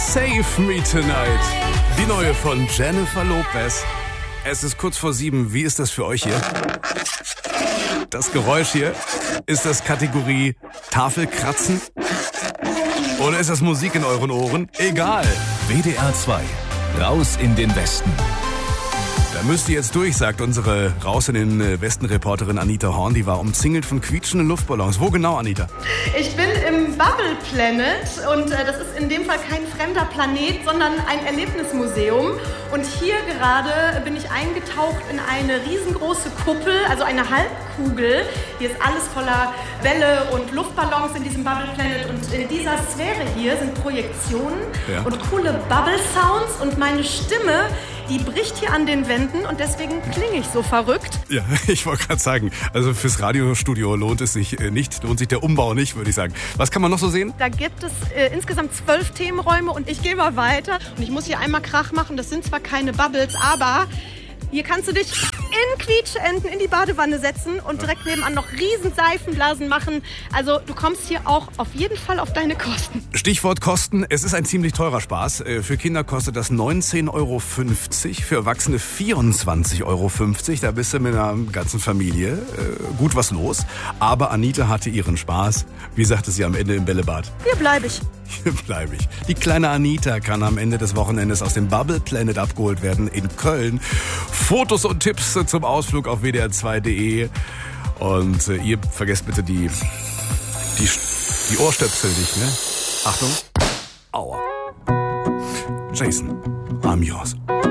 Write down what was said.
Save Me Tonight. Die neue von Jennifer Lopez. Es ist kurz vor 7. Wie ist das für euch hier? Das Geräusch hier, ist das Kategorie Tafelkratzen? Oder ist das Musik in euren Ohren? Egal. WDR 2. Raus in den Westen. Da müsst ihr jetzt durch, sagt unsere Raus in den Westen-Reporterin Anita Horn. Die war umzingelt von quietschenden Luftballons. Wo genau, Anita? Ich bin im Bubble Planet und das ist in dem Fall kein fremder Planet, sondern ein Erlebnismuseum. Und hier gerade bin ich eingetaucht in eine riesengroße Kuppel, also eine Halbkugel. Hier ist alles voller Bälle und Luftballons in diesem Bubble Planet. Und in dieser Sphäre hier sind Projektionen und coole Bubble Sounds. Und meine Stimme, die bricht hier an den Wänden und deswegen klinge ich so verrückt. Ja, ich wollte gerade sagen, also fürs Radiostudio lohnt sich der Umbau nicht, würde ich sagen. Was kann man noch so sehen? Da gibt es insgesamt 12 Themenräume und ich gehe mal weiter. Und ich muss hier einmal Krach machen, das sind zwar keine Bubbles, aber hier kannst du dich in Quietscheenten in die Badewanne setzen und direkt nebenan noch riesen Seifenblasen machen. Also du kommst hier auch auf jeden Fall auf deine Kosten. Stichwort Kosten, es ist ein ziemlich teurer Spaß. Für Kinder kostet das 19,50 Euro, für Erwachsene 24,50 Euro. Da bist du mit einer ganzen Familie gut was los. Aber Anita hatte ihren Spaß. Wie sagte sie am Ende im Bällebad? Hier bleibe ich. Hier bleibe ich. Die kleine Anita kann am Ende des Wochenendes aus dem Bubble Planet abgeholt werden in Köln. Fotos und Tipps zum Ausflug auf wdr2.de. Und ihr vergesst bitte die Ohrstöpsel nicht, ne? Achtung. Aua. Jason, I'm yours.